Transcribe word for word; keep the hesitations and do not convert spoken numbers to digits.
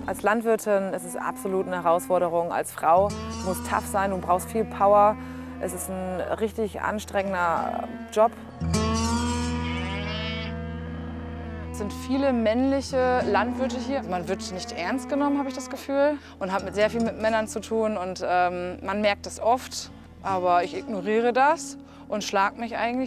Als Landwirtin ist es absolut eine Herausforderung. Als Frau, du musst tough sein, du brauchst viel Power. Es ist ein richtig anstrengender Job. Es sind viele männliche Landwirte hier. Man wird nicht ernst genommen, habe ich das Gefühl, und hat mit sehr viel mit Männern zu tun. Und ähm, man merkt es oft, aber ich ignoriere das und schlag mich eigentlich